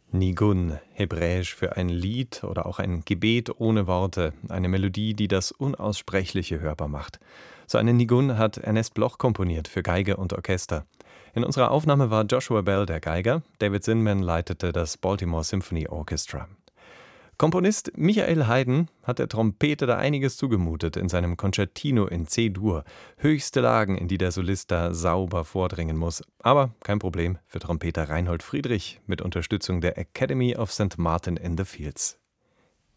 Nigun, hebräisch für ein Lied oder auch ein Gebet ohne Worte, eine Melodie, die das Unaussprechliche hörbar macht. So eine Nigun hat Ernest Bloch komponiert für Geige und Orchester. In unserer Aufnahme war Joshua Bell der Geiger, David Zinman leitete das Baltimore Symphony Orchestra. Komponist Michael Haydn hat der Trompete da einiges zugemutet in seinem Concertino in C-Dur. Höchste Lagen, in die der Solist da sauber vordringen muss. Aber kein Problem für Trompeter Reinhold Friedrich mit Unterstützung der Academy of St. Martin in the Fields.